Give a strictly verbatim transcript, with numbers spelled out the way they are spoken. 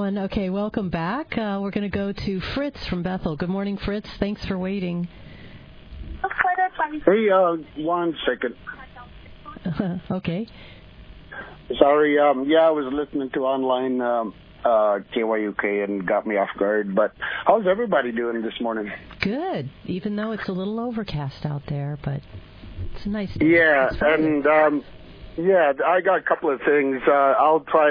everyone. Okay, welcome back. Uh, we're going to go to Fritz from Bethel. Good morning, Fritz. Thanks for waiting. Hey, uh, one second. Okay. Sorry, um, yeah, I was listening to online um, uh, K Y U K and got me off guard. But how's everybody doing this morning? Good, even though it's a little overcast out there, but it's a nice day. Yeah, and um, yeah, I got a couple of things. Uh, I'll try